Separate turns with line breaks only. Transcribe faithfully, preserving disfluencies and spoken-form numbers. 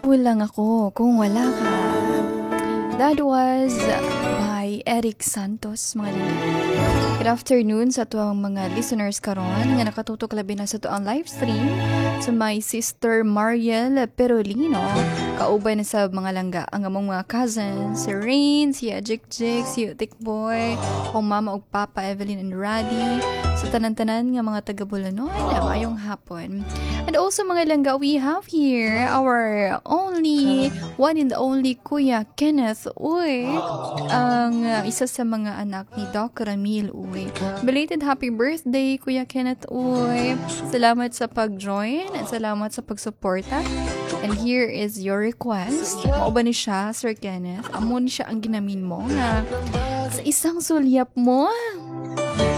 Kulang ako kung wala ka. That was by Eric Santos, mga lingkod. Good afternoon sa tuwang mga listeners karon nga nakatutok labi na sa tuang live stream sa my sister Mariel Perolino. Kaubay na sa mga langga ang among mga cousins, si Rain, si Ajik-Jik, si Utik Boy, o mama ug papa Evelyn and Raddy, sa tanan-tanan nga mga taga-Bulanon, mayong hapon. And also mga langga, we have here our only, one and only Kuya Kenneth Uy, ang uh, isa sa mga anak ni Doc Ramil Uy. Belated happy birthday, Kuya Kenneth Uy. Salamat sa pag-join at salamat sa pagsuporta. And here is your request. Mao ba ni siya, Sir Kenneth? Amo ni siya ang ginamin mo na sa isang sulyap mo.